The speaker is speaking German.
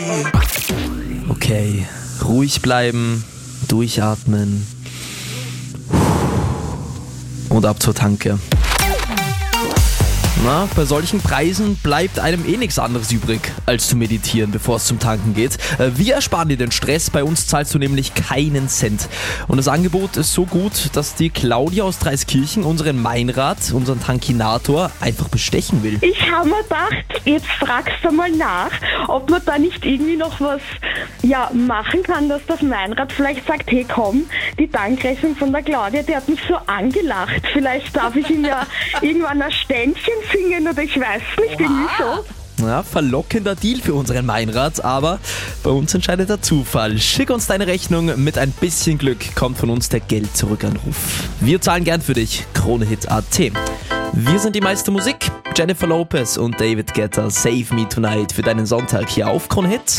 Okay, ruhig bleiben, durchatmen und ab zur Tanke. Na, bei solchen Preisen bleibt einem eh nichts anderes übrig, als zu meditieren, bevor es zum Tanken geht. Wir ersparen dir den Stress, bei uns zahlst du nämlich keinen Cent. Und das Angebot ist so gut, dass die Claudia aus Dreiskirchen unseren Meinrad, unseren Tankinator, einfach bestechen will. Ich habe mir gedacht, jetzt fragst du mal nach, ob man da nicht irgendwie noch was machen kann, dass das Meinrad vielleicht sagt, hey komm, die Tankrechnung von der Claudia, die hat mich so angelacht. Vielleicht darf ich ihm ja irgendwann ein Ständchen singen oder ich weiß nicht, irgendwie so. Ja, verlockender Deal für unseren Meinrad, aber bei uns entscheidet der Zufall. Schick uns deine Rechnung, mit ein bisschen Glück kommt von uns der Geld-Zurück-Anruf. Wir zahlen gern für dich, KroneHit.at. Wir sind die meiste Musik, Jennifer Lopez und David Guetta, Save Me Tonight für deinen Sonntag hier auf KroneHit.